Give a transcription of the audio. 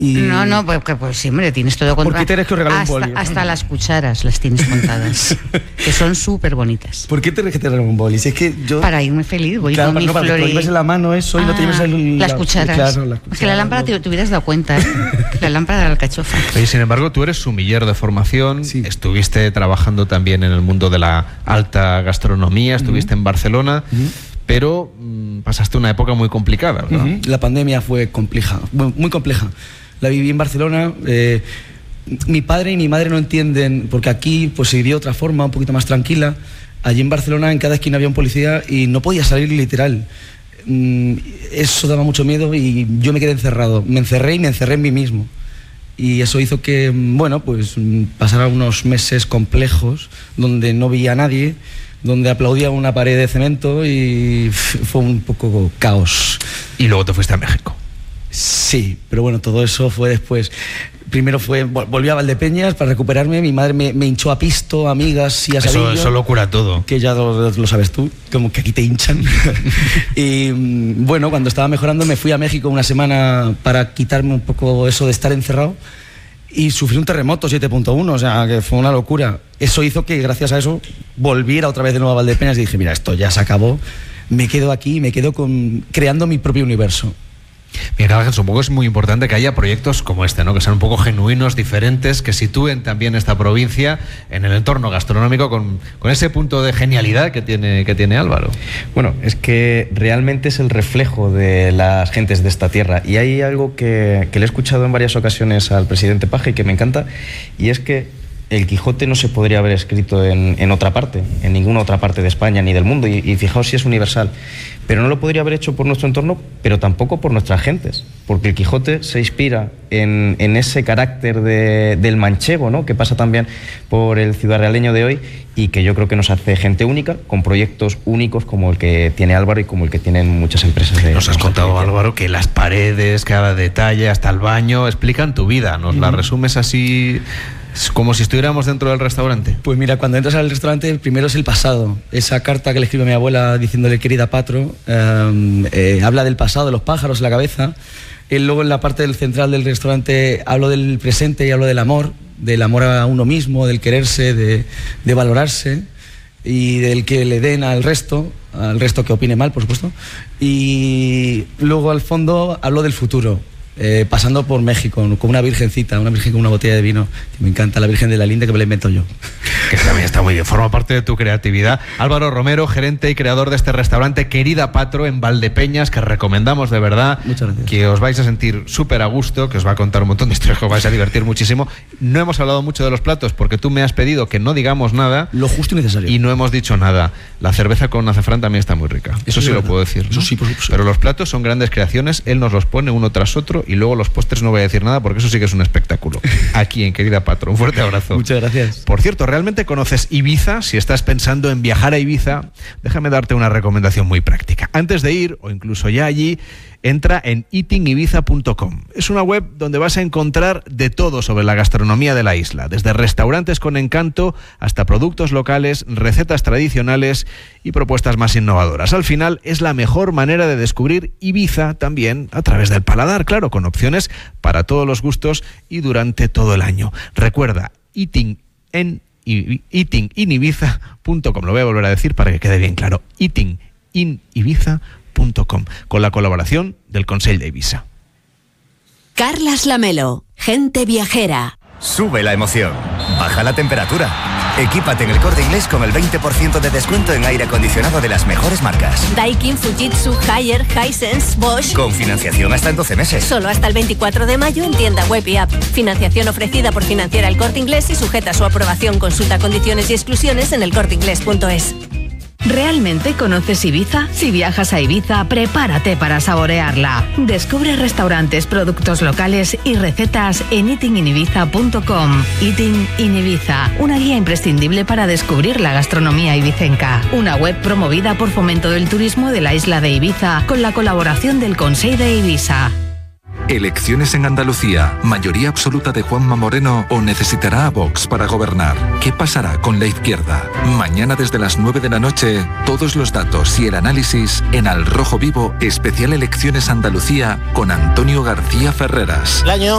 Y... No, pues sí, hombre, tienes todo contado. ¿Por qué tienes que regalar un boli? Hasta las cucharas las tienes contadas, que son súper bonitas. ¿Por qué tienes que tener un boli? Si es que yo... Para irme feliz, voy claro, con mi flor. Para que lo lleves en la mano eso y no te lleves las cucharas. Claro, las cucharas. Es que la lámpara te hubieras dado cuenta, ¿eh? La lámpara de la alcachofa. Oye, sin embargo, tú eres sumiller de formación, sí. Estuviste trabajando también en el mundo de la alta gastronomía, estuviste en Barcelona, pero pasaste una época muy complicada, ¿verdad? La pandemia fue compleja, muy compleja. La viví en Barcelona. Mi padre y mi madre no entienden, porque aquí pues se vivió de otra forma, un poquito más tranquila. Allí en Barcelona en cada esquina había un policía y no podía salir literal. Eso daba mucho miedo y yo me quedé encerrado. Me encerré en mí mismo. Y eso hizo que, bueno, pues pasara unos meses complejos donde no veía a nadie, donde aplaudía una pared de cemento y fue un poco caos. Y luego te fuiste a México. Sí, pero bueno, todo eso fue después. Primero volví a Valdepeñas para recuperarme. Mi madre me hinchó a pisto, amigas y a sabillo. Eso lo cura todo. Que ya lo sabes tú, como que aquí te hinchan. Y bueno, cuando estaba mejorando me fui a México una semana para quitarme un poco eso de estar encerrado. Y sufrí un terremoto 7.1, o sea, que fue una locura. Eso hizo que gracias a eso volviera otra vez de nuevo a Valdepeñas y dije, mira, esto ya se acabó. Me quedo aquí, creando mi propio universo. Miguel Ángel, supongo que es muy importante que haya proyectos como este, ¿no? Que sean un poco genuinos, diferentes, que sitúen también esta provincia en el entorno gastronómico con ese punto de genialidad que tiene Álvaro. Bueno, es que realmente es el reflejo de las gentes de esta tierra y hay algo que le he escuchado en varias ocasiones al presidente Paje y que me encanta, y es que el Quijote no se podría haber escrito en otra parte, en ninguna otra parte de España ni del mundo, y fijaos si es universal. Pero no lo podría haber hecho por nuestro entorno, pero tampoco por nuestras gentes, porque el Quijote se inspira en ese carácter del manchego, ¿no? Que pasa también por el ciudadrealeño de hoy y que yo creo que nos hace gente única, con proyectos únicos como el que tiene Álvaro y como el que tienen muchas empresas. Nos has contado, Álvaro, que las paredes, cada detalle, hasta el baño, explican tu vida. ¿Nos la resumes así, como si estuviéramos dentro del restaurante? Pues mira, cuando entras al restaurante, primero es el pasado. Esa carta que le escribe a mi abuela diciéndole querida patro, habla del pasado, de los pájaros en la cabeza. Luego en la parte del central del restaurante hablo del presente y hablo del amor a uno mismo, del quererse, de valorarse y del que le den al resto que opine mal, por supuesto. Y luego al fondo hablo del futuro. Pasando por México, con una virgencita, una virgen con una botella de vino, que me encanta, la Virgen de la Linda, que me la invento yo. Que también está muy bien, forma parte de tu creatividad. Álvaro Romero, gerente y creador de este restaurante Querida Patro en Valdepeñas, que recomendamos de verdad. Muchas gracias. Que os vais a sentir súper a gusto, que os va a contar un montón de historias, que os vais a divertir muchísimo. No hemos hablado mucho de los platos porque tú me has pedido que no digamos nada. Lo justo y necesario. Y no hemos dicho nada. La cerveza con azafrán también está muy rica. Eso sí lo puedo decir, ¿no? Eso sí, por supuesto. Pero los platos son grandes creaciones, él nos los pone uno tras otro y luego los postres no voy a decir nada porque eso sí que es un espectáculo. Aquí en Querida Patro. Un fuerte abrazo. Muchas gracias. Por cierto, ¿realmente conoces Ibiza? Si estás pensando en viajar a Ibiza, déjame darte una recomendación muy práctica. Antes de ir, o incluso ya allí, entra en eatingibiza.com. Es una web donde vas a encontrar de todo sobre la gastronomía de la isla, desde restaurantes con encanto hasta productos locales, recetas tradicionales y propuestas más innovadoras. Al final es la mejor manera de descubrir Ibiza también a través del paladar, claro, con opciones para todos los gustos y durante todo el año. Recuerda, eatingibiza.com. Lo voy a volver a decir para que quede bien claro. eatingibiza.com, con la colaboración del Consell d'Eivissa. Carlas Lamelo, gente viajera. Sube la emoción, baja la temperatura. Equípate en El Corte Inglés con el 20% de descuento en aire acondicionado de las mejores marcas. Daikin, Fujitsu, Haier, Hisense, Bosch. Con financiación hasta en 12 meses. Solo hasta el 24 de mayo en tienda web y app. Financiación ofrecida por Financiera El Corte Inglés y sujeta a su aprobación. Consulta condiciones y exclusiones en elcorteinglés.es. ¿Realmente conoces Ibiza? Si viajas a Ibiza, prepárate para saborearla. Descubre restaurantes, productos locales y recetas en eatingibiza.com. Eating in Ibiza, una guía imprescindible para descubrir la gastronomía ibicenca. Una web promovida por Fomento del Turismo de la isla de Ibiza con la colaboración del Consell d'Eivissa. Elecciones en Andalucía, mayoría absoluta de Juanma Moreno o necesitará a Vox para gobernar. ¿Qué pasará con la izquierda? Mañana desde las 9 de la noche, todos los datos y el análisis en Al Rojo Vivo, especial Elecciones Andalucía con Antonio García Ferreras. El año